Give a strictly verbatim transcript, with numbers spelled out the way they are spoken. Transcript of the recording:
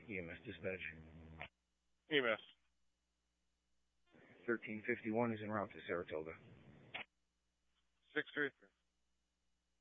E M S dispatch. E M S. thirteen fifty-one is en route to Saratoga. six three three.